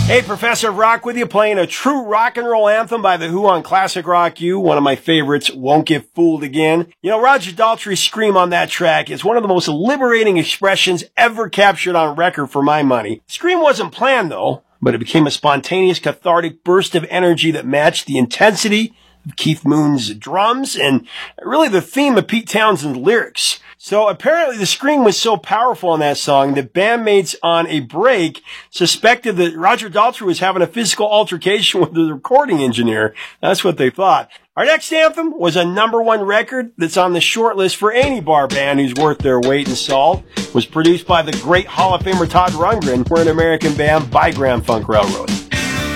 Hey, Professor Rock with you, playing a true rock and roll anthem by The Who on Classic Rock U, one of my favorites, Won't Get Fooled Again. You know, Roger Daltrey's scream on that track is one of the most liberating expressions ever captured on record for my money. Scream wasn't planned though, but it became a spontaneous, cathartic burst of energy that matched the intensity of Keith Moon's drums and really the theme of Pete Townshend's lyrics. So apparently the scream was so powerful on that song that bandmates on a break suspected that Roger Daltrey was having a physical altercation with the recording engineer. That's what they thought. Our next anthem was a #1 record that's on the short list for any bar band who's worth their weight in salt. It was produced by the great Hall of Famer Todd Rundgren for an American band by Grand Funk Railroad.